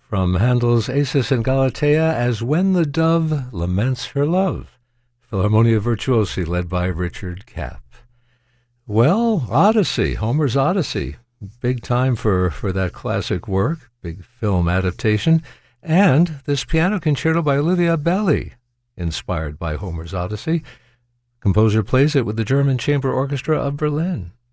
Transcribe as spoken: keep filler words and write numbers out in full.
From Handel's Acis and Galatea, As When the Dove Laments Her Love. Philharmonia Virtuosi, led by Richard Kapp. Well, Odyssey, Homer's Odyssey. Big time for, for that classic work, big film adaptation. And this piano concerto by Olivia Belli, inspired by Homer's Odyssey. Composer plays it with the German Chamber Orchestra of Berlin.